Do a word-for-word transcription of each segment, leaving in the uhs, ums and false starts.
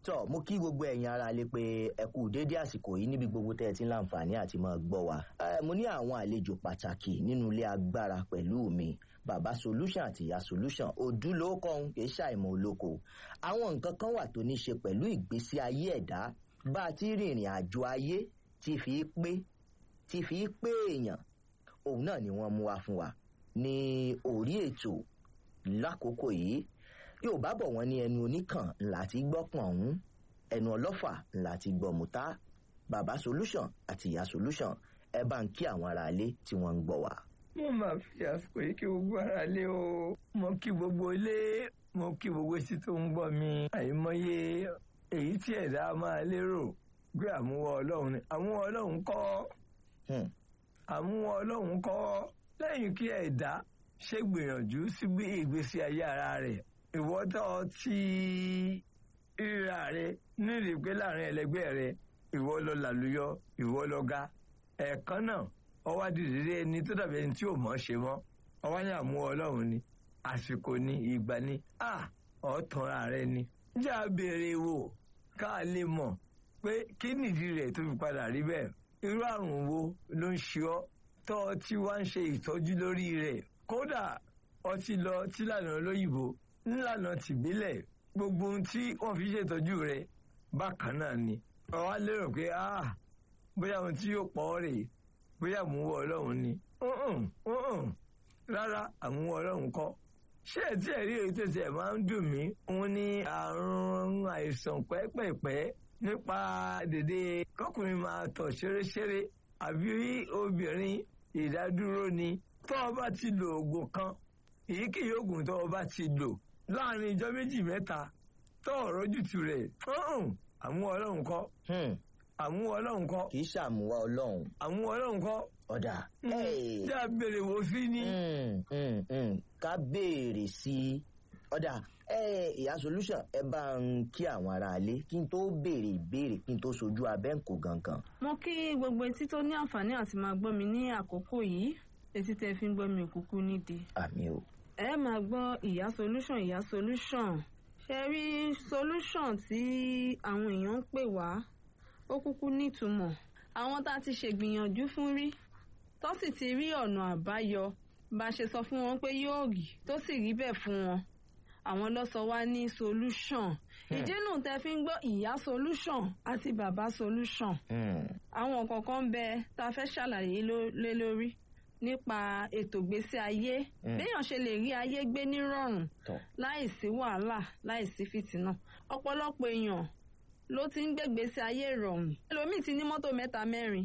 tọ́ mo kí gbogbo ẹ̀yin ara lè pé ẹ kú déédé àsìkò yìí níbi gbogbo tẹ́ ẹ ti ń láǹfààní àti máa gbọ́ wa. mo ní àwọn àlejò pàtàkì nínú ilé agbára pẹ̀lú mi bàbá solution àti ìyá solution òdúlókọ̀ọ́hún kì í ṣàìmọ̀ olóko. àwọn nǹkan kan wà tó ní ṣe pẹ̀lú ìgbésí ayé ẹ̀dá bá a ti rìnrìn àjò ayé tí fi pé tí fi pé èèyàn òun náà ni wọ́n mú wá fún wa ní orí ètò lákòókò yìí. Yorùbá bọ̀ wọ́n ní ẹnu oníkàn ńlá ti gbọ́ pọ̀n ọ̀hún ẹnu ọlọ́fà ńlá ti gbọ́ mùtá. bàbá solution àti ìyá solution ẹ bá ń kí àwọn ará ilé tí wọ́n ń gbọ́ wa. mo máa fi àsìkò yìí kí gbogbo ará ilé o mo kí gbogbo ilé mo kí gbogbo etí tó ń gbọ́ mi. àìmọye èyí tí ẹ̀dá máa lérò pé àmúwọ́ ọlọ́run ni àmúwọ́ ọlọ́run kọ́ àmúwọ́ ọlọ́run kọ́ lẹ́yìn kí ẹ̀dá ṣe gbìyànjú sí ìgbésí ayé ara rẹ̀ ìwọ́tọ̀ tí ríra rẹ nírìí pé láàrin ẹlẹgbẹ́ rẹ ìwọ lọ làlùyọ ìwọ lọ ga ẹ̀ẹ̀kan náà ọwọ́ àdìrí ẹni tó dàbí ẹni tí ò mọ̀ ṣe mọ́ ọwọ́ ní àmú ọlọ́run ni àsìkò ni ìgbà ni à ọ̀tọ̀ra rẹ ni. jà béèrè wò ká lè mọ̀ pé kí nìdí rẹ̀ tó fi padà rí bẹ́ẹ̀ irú àrùn wo ló ń ṣe ọ́ tọ́ tí wá ń ṣe ìtọ́jú lórí rẹ̀ kódà ọtí lọ tí lànà olóyìnbó nílànà tìbílẹ̀ gbogbo ohun tí wọ́n fi ṣètọ́jú rẹ̀ bákan náà ni. ọ̀wá lérò pé ah bóyá ohun tí yóò pọ̀ ọ́ rèé bóyá àmúwọ́ ọlọ́run ni. rárá àmúwọ́ ọlọ́run kọ́. ṣé ẹ̀ tí ẹ̀ rí èyí tó ṣe ẹ̀ máa ń dùn mí òun ní àrùn àìsàn pẹ́pẹ̀pẹ́ nípa dèdè kọkùnrin máa tọ̀ ṣeréṣeré àbí obìnrin ìdádúró ni. tó o bá ti lo oògùn kan èyíkéyìí oògùn tó o bá ti lò láàrin ìjọ méjì mẹ́ta tó ọ̀rọ̀ jùtù rẹ̀ àmú ọlọ́run kọ́ àmú ọlọ́run kọ́. kì í ṣàmúwá ọlọ́run. àmú ọlọ́run kọ́. ọ̀dà. ṣé a béèrè wò sí ni. ká béèrè sí i. ọ̀dà ìyá solution ẹ bá ń kí àwọn aráalé kí n tó béèrè ìbéèrè kí n tó sojú abẹ́ǹkó gangan. mo kí gbogbo etí tó ní àǹfààní àti máa gbọ́ mi ní àkókò yìí etí tẹ́ fi ń gbọ́ mi òkúkú nídìí. àmì o. ẹ máa gbọ́ ìyá solution ìyá solution ṣe rí solution tí àwọn èèyàn ń pè wá ó kúkú nítumọ̀. àwọn tá a ti ṣègbìyànjú fún rí tó sì ti rí ọ̀nà àbáyọ bá a ṣe sọ fún wọn pé yóò rí tó sì rí bẹ́ẹ̀ fún wọn àwọn ló sọ wá ní solution. ìdí nù tẹ́ fi ń gbọ́ ìyá solution àti bàbá solution. àwọn kọ̀ọ̀kan ń bẹ tá a fẹ́ ṣàlàyé lé lórí nípa ètò ìgbésí ayé béèyàn ṣe lè rí ayé gbé nírọ̀rùn láìsí wàhálà láìsí fìtínà. ọ̀pọ̀lọpọ̀ èèyàn ló ti ń gbégbèsè ayé ìrọ̀rùn ẹlòmíì ti ní mọ́tò mẹ́ta mẹ́rin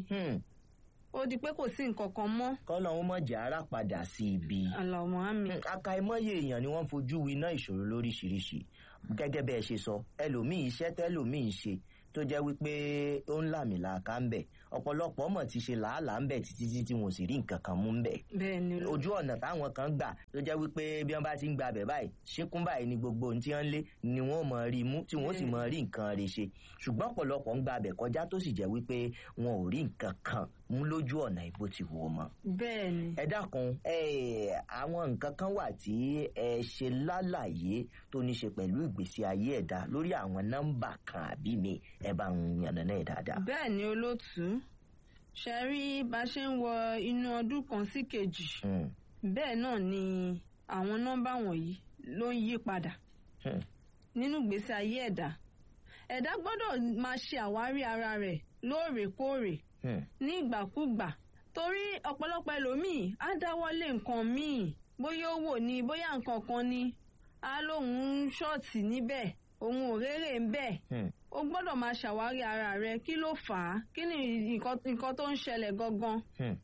ó di pé kò sí nǹkan kan mọ́. kọ́nà wọn mọ̀ jẹ́ ara padà sí ibi. Allahumma àmín. àkàìmọye èèyàn ni wọ́n fojú winá ìṣòro lóríṣiríṣi gẹ́gẹ́ bẹ́ẹ̀ ṣe sọ ẹlòmíì iṣẹ́ tẹ́lòmíì ṣe tó jẹ́ wípé ó ń làmìlàaka ń bẹ̀ ọ̀pọ̀lọpọ̀ mọ̀ ti ṣe làálàá ń bẹ̀ títí tí wọn ò sì rí nǹkan kan mú ń bẹ̀. bẹ́ẹ̀ni. ojú ọ̀nà táwọn kan gbà tó jẹ́ wípé bí wọ́n bá ti ń gba abẹ̀ báyìí ṣíkún báyìí ni gbogbo ohun tí wọ́n lé ni wọ́n mọ̀ rí mú tí wọ́n sì mọ̀ rí nǹkan rẹ̀ ṣe ṣùgbọ́n ọ̀pọ̀lọpọ̀ ń gba abẹ̀ kọjá tó sì jẹ́ wípé wọn ò rí nǹkan kan mú lójú ọ̀nà ìbò ti wò mọ́. bẹ́ẹ̀ni. ẹ dákun àwọn nǹkan kan wà tí ẹ ṣe lálàyé tó ní ṣe pẹ̀lú ìgbésí ayé ẹ̀dá lórí àwọn nọ́mbà kan àbí mi ẹ bá ń yànnà náà dáadáa. bẹ́ẹ̀ni olóòtú ṣe rí bá ṣe ń wọ inú ọdún kan sí kejì bẹ́ẹ̀ náà ni àwọn nọ́mbà wọ̀nyí ló ń yí padà nínú ìgbésí ayé ẹ̀dá. ẹ̀dá gbọ́dọ̀ máa ṣe àwárí ara rẹ̀ lóòrèkóòrè ní ìgbàkúgbà torí ọ̀pọ̀lọpọ̀ ẹlòmíì á dáwọ́lé nǹkan míì bóyá owó ni bóyá nǹkan kan ni á lóun ṣọ́ọ̀tì níbẹ̀ òun ò rérè ń bẹ̀. o gbọ́dọ̀ máa ṣàwárí ara rẹ kí ló fà á kí ni nǹkan tó ń ṣẹlẹ̀ gangan.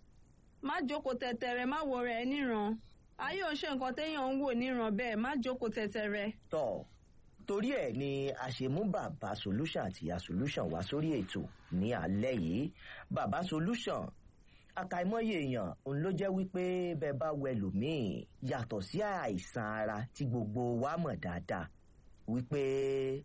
má jókòó tẹ̀tẹ̀rẹ̀ má wo rẹ̀ níran ayé ò ṣe nǹkan téèyàn ń wò níran bẹ́ẹ̀ má jókòó tẹ̀tẹ̀rẹ̀. tọ́ torí ẹ̀ ni a ṣe mú bàbá solution àti ìyá solution wá sórí ètò ní alẹ́ yìí. bàbá solution àkàìmọye èèyàn òun ló jẹ́ wípé bẹ́ẹ̀ bá wẹ lòmíì yàtọ̀ sí àìsàn ara tí gbogbo wa mọ̀ dáadáa wípé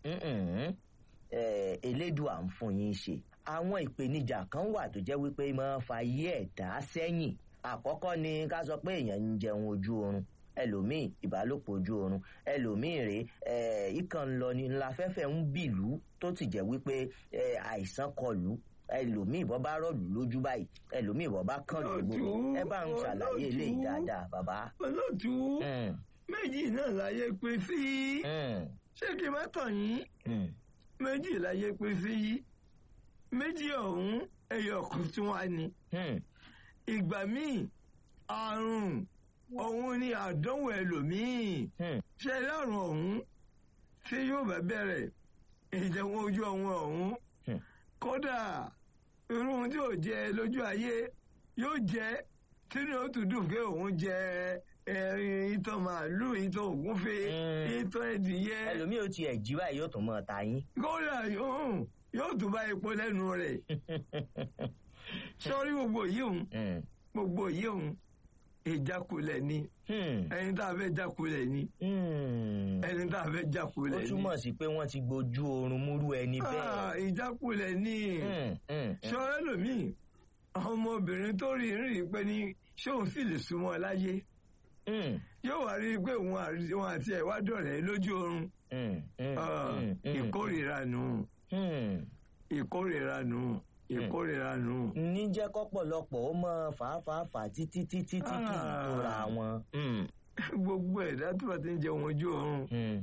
elédùà ń fún yín ṣe. àwọn ìpèníjà kan wà tó jẹ́ wípé máa ń fa ayé ẹ̀dá sẹ́yìn. àkọ́kọ́ ni ká sọ pé èèyàn ń jẹun ojú oorun ẹlòmíì ìbálòpọ̀ ojú oorun, ẹlòmíì rèé ìkàn ń lọ ní ńlá fẹ́fẹ́ ń bìlú tó ti jẹ́ wípé àìsàn kọlù, ẹlòmíì bọ́ bá rọ̀lù lójú báyìí, ẹlòmíì bọ́ bá kàn lógbó. Ẹ bá ń ṣàlàyé eléyìí dáadáa bàbá. Olóòtú méjì náà láyé pé sí, ṣé kí n má tàn yín? Méjì láyé pé sí, méjì ọ̀hún ẹyọ kan tí wọ́n á ní. Ìgbà míì àrùn ọ̀hún ni àdánwò ẹlòmíì. Ṣé lárùn ọ̀hún tí yóò bá bẹ̀rẹ̀ ìjẹun ojú ọ̀hún ọ̀hún? Kódà irú ohun tí ò jẹ lójú ayé yóò jẹ tínú ó tún dùn pé òun jẹ ìtàn màálù, ìtàn ògúnfe, ìtàn ẹdìyẹ. Ẹlòmíì ó tiẹ̀ jí báyìí yóò tún mọ́ ta yín. Kódà yóò tún bá epo lẹ́nu rẹ̀. Sọ́rí gbogbo yìí òun gbogbo yìí òun ìjákulẹ̀ ni. Ẹni tá a fẹ́ jákulẹ̀ ni. Ẹni tá a fẹ́ jákulẹ̀ ni. Ó túmọ̀ sí pé wọ́n ti gbojú oorun múrú ẹni bẹ́ẹ̀. Ìjákulẹ̀ ni. Sọ́rẹ́ lòmíì àwọn ọmọbìnrin tó rí rí pé ní ṣé òun sì lè súnmọ́ láyé. Yóò wá rí i pé òun àti ẹ̀ wá dọ̀rẹ́ lójú oorun. Ìkórìíra nù. Ìkórìíra nù. Ìkórìíra nù. Ní jẹ́ kọ́pọ̀lọpọ̀ ó mọ fàáfàáfà títí títí tí kì í tóra wọn. Gbogbo ẹ̀dá tó bá ti ń jẹun ojú oorun.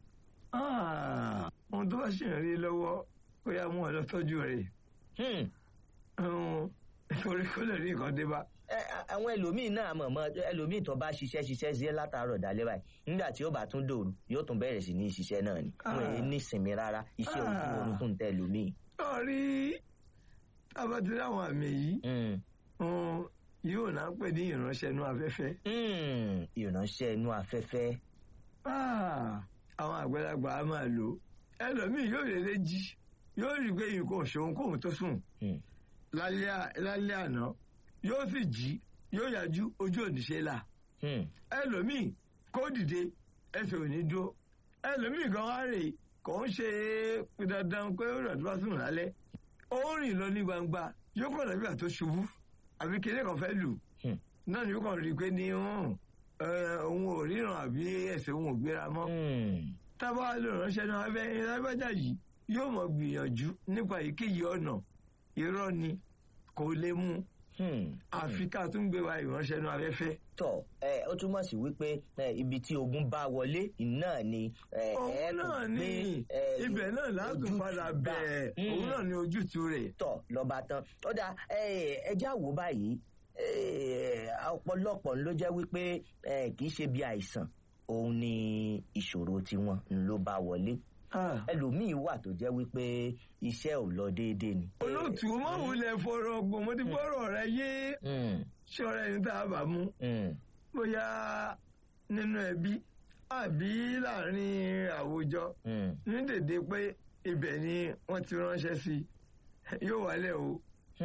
Ohun tó bá ṣì ń rí lọ́wọ́ ó yá mú ọ lọ tọ́jú rẹ̀. Torí kó lè rí nǹkan dé bá. Àwọn ẹlòmíì náà mọ̀mọ́ ẹlòmíì tó bá ṣiṣẹ́ ṣiṣẹ́ sí látàárọ̀ dálẹ́ báyìí nígbà tí ó bá tún dòru yóò tún bẹ̀rẹ̀ sí ní ṣiṣẹ́ náà ni. Wọ́n ò ní ìsinmi rárá, iṣẹ́ ojú oorun tún tẹ ẹlòmíì. Sọ́rí tábà ti láwọn àmì yìí yóò náà pè ní ìránṣẹ́ inú afẹ́fẹ́. Ìránṣẹ́ inú afẹ́fẹ́. Àwọn àgbàlagbà á máa lò. Ẹlòmíì yóò lè lè jí yóò rí i pé nǹkan òṣòwò kóhun tó sùn lálẹ́ àná yóò sì jí yóò yájú ojú òníṣe là. Ẹlòmíì kó dìde ẹsẹ̀ ò ní dúró. Ẹlòmíì gan wá rè kò ń ṣe dandan pé ó rẹ̀ tó bá sùn lálẹ́. Ó rìn lọ ní gbangba yóò kàn lọ́bí àtó ṣubú àbí kéde kan fẹ́ lù. Náà ni yóò kàn rí i pé ní òun ò ríran àbí ẹsẹ̀ òun ò gbéra mọ́. Tábà lè ránṣẹ́ náà abẹ́ ìrábẹ́jà yìí yóò mọ̀ gbìyànjú nípa èyíkéyìí ọ̀nà irọ́ ni kò lè mú. Àfi ká tún gbé wa ìránṣẹ́ inú afẹ́fẹ́. Tọ́ ẹ ó túmọ̀ sí wípé ibi tí ogun bá wọlé náà ni òun náà ni ibẹ̀ náà látún padà bẹ̀ òun náà ni ojútùú rẹ̀. Tọ́ lọ́ba tán ó dá ẹjẹ́ àwò báyìí ọ̀pọ̀lọpọ̀ ló jẹ́ wípé kì í ṣe bí àìsàn òun ni ìṣòro tiwọn ló bá wọlé. Ẹlòmíì wà tó jẹ́ wípé iṣẹ́ ò lọ déédéé ni. Olóòtú mọ̀ wulẹ̀ fọ̀rọ̀ ọgbọ̀n mo ti fọ̀rọ̀ rẹ yé ṣọ́ra ẹni tá a bá mú. Bóyá nínú ẹbí àbí láàrin àwùjọ ní dèdè pé ibẹ̀ ni wọ́n ti ránṣẹ́ sí yóò wálẹ̀ o.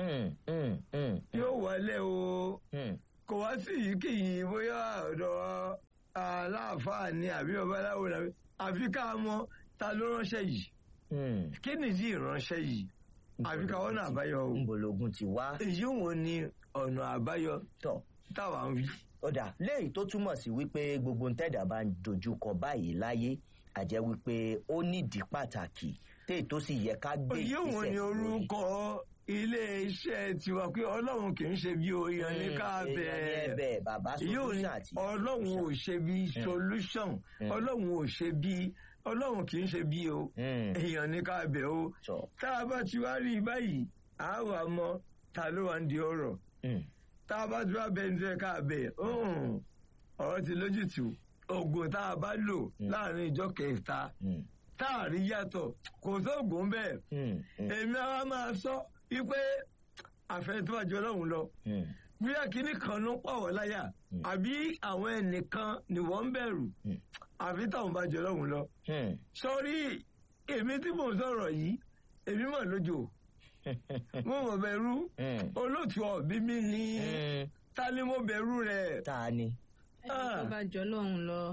Yóò wálẹ̀ o. Kò wá sí ìyíkéyìí bóyá ọ̀dọ̀ aláàfáà ni àbí babaláwo ni àfi ká mọ̀ ta ló ránṣẹ́ yìí. Kí nìdí ìránṣẹ́ yìí? Àfi ká ọ̀nà àbáyọ o. Nbologun ti wá. Èyí wo ni ọ̀nà àbáyọ tọ̀ táwa ń wí. Ọ̀dà léyìí tó túmọ̀ sí wípé gbogbo ntẹ́dà bá ń dojúkọ báyìí láyé àjẹ́ wípé ó nídìí pàtàkì téè tó sì yẹ ká gbé ìgbésẹ̀. Èyí wo ni orúkọ ilé iṣẹ́ tiwa pé Ọlọ́run kì í ṣe bí oyan ní ká bẹ̀. Bàbá solution àti Ọlọ́run ò ṣe bí solution. Ọlọ́run ò ṣe bí Ọlọ́run kì í ṣe bí o èèyàn ní ká bẹ̀ o. Tá a bá ti wá rí báyìí a wà mọ̀ ta ló wà ń di ọ̀rọ̀. Tá a bá ti wá bẹ̀ ní ká bẹ̀ ọ̀rọ̀ ti lójútùú. Ògùn tá a bá lò láàrin ìjọ kẹta tá a rí yàtọ̀ kò sóògùn bẹ́ẹ̀. Èmi àwa máa sọ wípé àfẹ́ tó bá jọ Ọlọ́run lọ. Bí akíní kan ló pàwọ́ láyà àbí àwọn ẹnìkan ni wọ́n ń bẹ̀rù àfi táwọn bá jọ Ọlọ́run lọ. Sọ́rí èmi tí mò ń sọ̀rọ̀ yìí èmi mọ̀ lójó mo mọ̀ bẹ̀rù olóòtú ọ̀bí mi ni ta ni mo bẹ̀rù rẹ̀. Ta ni. Ẹni tó bá jọ Ọlọ́run lọ.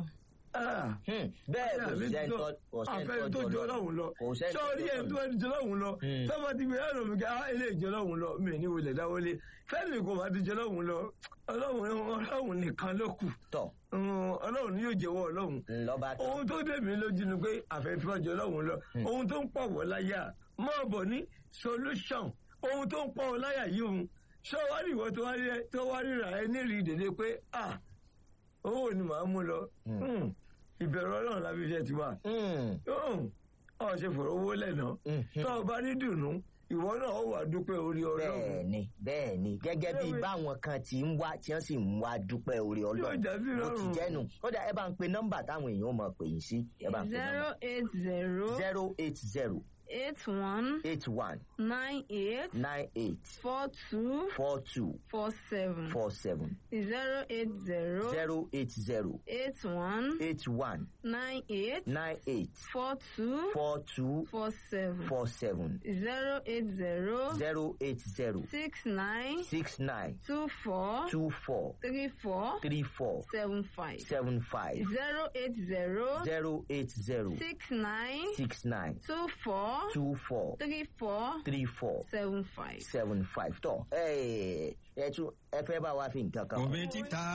Bẹ́ẹ̀ kò sẹ́ni tó jọ Ọlọ́run lọ. Sọ́rí ẹni tó jọ Ọlọ́run lọ tọ́ba ti gbé ẹ̀rọ mi ká ilé ìjọ Ọlọ́run lọ mi ní wọlé dáwọlé fẹ́ẹ̀lì kò má ti jọ Ọlọ́run lọ Ọlọ́run nìkan ló kù. Tọ́ ọlọ́run ni yóò jẹ́wọ́ ọlọ́run. lọ́ba tó. ohun tó dé mi lójú ni pé àfẹ́fẹ́ ọjọ́ ọlọ́run lọ ohun tó ń pọ̀ wọ́ láyà máa bọ̀ ní solution ohun tó ń pọ̀ wọ́ láyà yìí òun ṣé wàá rí ìwọ tó wá ríra ẹ nírìí dèdè pé ah owó ni màá mú lọ ìbẹ̀rù ọlọ́run lábí iṣẹ́ ti wà ọ̀ ṣe fọ̀rọ̀ owó lẹ́nà tó o bá ní dùnú ìwọ náà ó wà dúpẹ́ orí ọlọ́run. bẹ́ẹ̀ni bẹ́ẹ̀ni gẹ́gẹ́ bí báwọn kan ti ń wá tí wọ́n sì ń wá dúpẹ́ orí ọlọ́run bó ti jẹ́nu ó dà ẹ bá ń pe nọ́mbà táwọn èèyàn mọ̀ pè yín sí. zero eight zero. zero eight zero. eight one. eight one. nine eight. nine eight. four two. four two. four seven. four seven. zero eight zero. zero eight zero. eight one. eight one. nine eight. nine eight. four two. four two. four seven. four seven. zero eight zero. zero eight zero. six nine. six nine. two four. two four. three four. three four. seven five. seven five. zero eight zero. zero eight zero. six nine. six nine. two four. two four. three four. three four. seven five. seven five. tọ́ ẹ ẹ tún ẹ fẹ́ bá wa fi nǹkan kan. òbí títa.